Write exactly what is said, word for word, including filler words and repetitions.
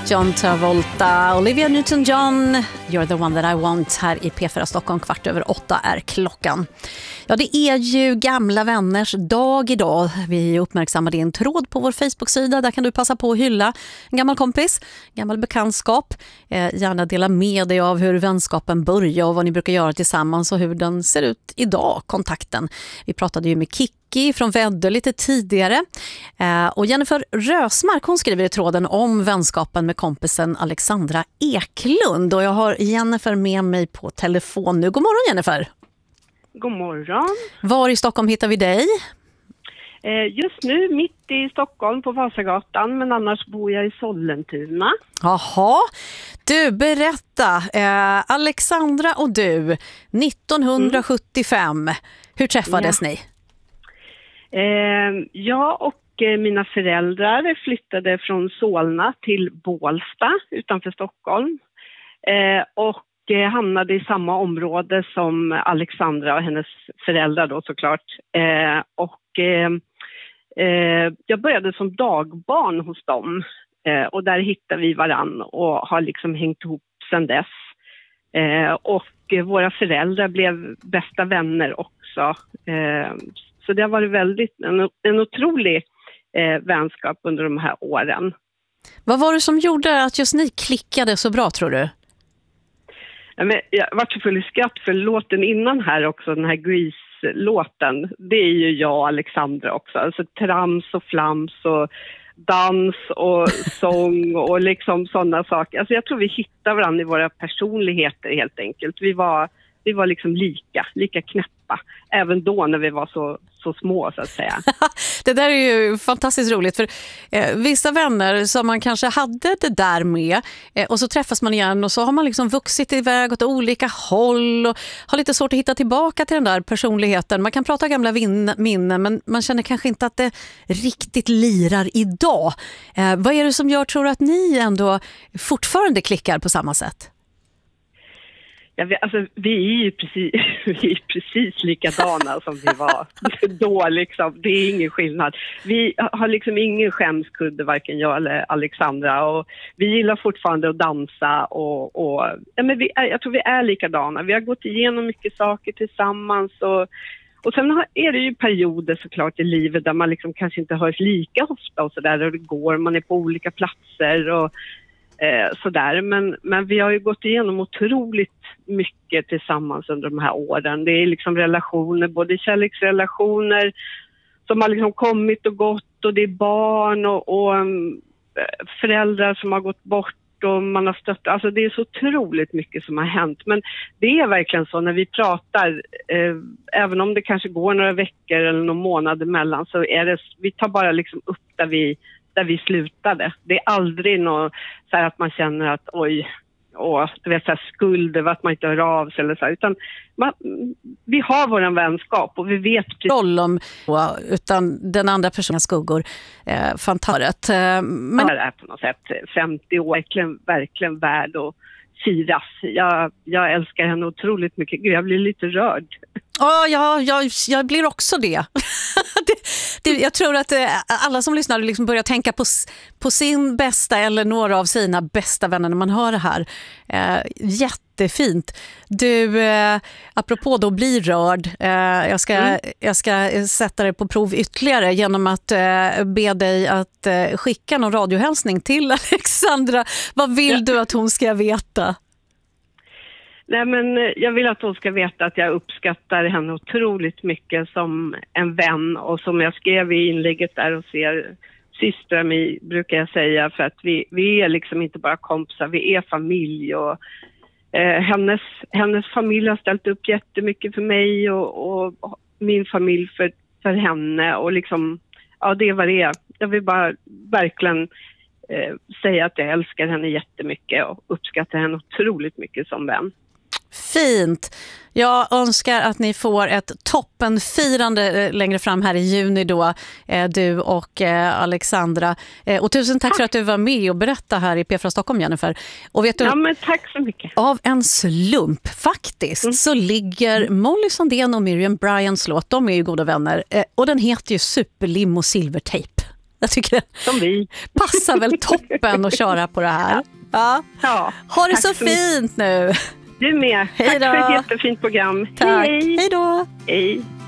John Travolta, Olivia Newton-John, You're the one that I want här i P fyra Stockholm. Kvart över åtta är klockan. Ja, det är ju gamla vänners dag idag. Vi uppmärksammar din tråd på vår Facebook-sida. Där kan du passa på att hylla en gammal kompis, gammal bekantskap. Eh, gärna dela med dig av hur vänskapen börjar och vad ni brukar göra tillsammans och hur den ser ut idag, kontakten. Vi pratade ju med Kikki från Väddö lite tidigare. Eh, och Jennifer Rösmark, hon skriver i tråden om vänskapen med kompisen Alexandra Eklund. Och jag har Jennifer med mig på telefon nu. God morgon, Jennifer. God morgon. Var i Stockholm hittar vi dig? Eh, just nu mitt i Stockholm på Vasagatan, men annars bor jag i Sollentuna. Jaha. Du, berätta. Eh, Alexandra och du, nittonhundrasjuttiofem. Mm. Hur träffades ja. ni? Eh, jag och eh, mina föräldrar flyttade från Solna till Bålsta utanför Stockholm. Eh, och hamnade i samma område som Alexandra och hennes föräldrar då såklart. Eh, och eh, eh, jag började som dagbarn hos dem. Eh, och där hittade vi varann och har liksom hängt ihop sedan dess. Eh, och eh, våra föräldrar blev bästa vänner också. Eh, så det har varit väldigt en, en otrolig eh, vänskap under de här åren. Vad var det som gjorde att just ni klickade så bra, tror du? Men jag var så full i skratt för låten innan här också, den här Grease-låten. Det är ju jag och Alexandra också. Alltså trams och flams och dans och sång och liksom sådana saker. Alltså jag tror vi hittar varandra i våra personligheter helt enkelt. Vi var, vi var liksom lika, lika knäppa. Även då när vi var så, så små så att säga. Det där är ju fantastiskt roligt för eh, vissa vänner som man kanske hade det där med eh, och så träffas man igen och så har man liksom vuxit iväg åt olika håll och har lite svårt att hitta tillbaka till den där personligheten. Man kan prata gamla vin- minnen men man känner kanske inte att det riktigt lirar idag. Eh, vad är det som gör, tror du, att ni ändå fortfarande klickar på samma sätt? Ja, vi, alltså, vi är ju precis, vi är precis likadana som vi var då. Liksom. Det är ingen skillnad. Vi har liksom ingen skämskudde, varken jag eller Alexandra. Och vi gillar fortfarande att dansa. Och, och, ja, men vi är, jag tror vi är likadana. Vi har gått igenom mycket saker tillsammans. Och, och sen har, är det ju perioder såklart i livet där man liksom kanske inte hörs lika ofta. Och så där, och det går, man är på olika platser och Eh, sådär. Men, men vi har ju gått igenom otroligt mycket tillsammans under de här åren. Det är liksom relationer, både kärleksrelationer som har liksom kommit och gått och det är barn och, och um, föräldrar som har gått bort och man har stött. Alltså det är så otroligt mycket som har hänt. Men det är verkligen så när vi pratar, eh, även om det kanske går några veckor eller några månader emellan, så är det, vi tar bara liksom upp där vi där vi slutade. Det är aldrig något så här att man känner att oj, åh, du vet, så här, skuld över att man inte hör av sig eller så här, utan man, vi har vår vänskap och vi vet precis om utan den andra personens skuggor. Eh, fantastiskt. Eh, men det är på något sätt femtio år verkligen, verkligen värd att firas. Jag, jag älskar henne otroligt mycket. Gud, jag blir lite rörd. Ja, ja jag, jag blir också det. det, det. Jag tror att eh, alla som lyssnar liksom börjar tänka på, på sin bästa eller några av sina bästa vänner när man hör det här. Eh, jättefint. Du, eh, apropå då bli rörd, eh, jag, ska, mm. jag ska sätta dig på prov ytterligare genom att eh, be dig att eh, skicka någon radiohälsning till Alexandra. Vad vill ja. du att hon ska veta? Nej, men jag vill att hon ska veta att jag uppskattar henne otroligt mycket som en vän. Och som jag skrev i inlägget där och ser systrar mig, brukar jag säga. För att vi, vi är liksom inte bara kompisar, vi är familj. Och eh, hennes, hennes familj har ställt upp jättemycket för mig och, och min familj för, för henne. Och liksom, ja, det är vad det är. Jag vill bara verkligen eh, säga att jag älskar henne jättemycket och uppskattar henne otroligt mycket som vän. Fint. Jag önskar att ni får ett toppenfirande längre fram här i juni då, du och Alexandra. Och tusen tack, tack för att du var med och berättade här i P fyra Stockholm, Jennifer. Och vet du, ja, men tack så mycket. Av en slump faktiskt mm. så ligger Molly Sandén och Miriam Bryans låt, de är ju goda vänner, och den heter ju Superlim och Silvertejp. Jag tycker det Som vi. passar väl toppen att köra på det här. Ja. Ja, Ha det tack så så mycket. fint nu. Du med. Hej Tack då. för ett jättefint program. Tack. Hej, hej. Hej då. Hej.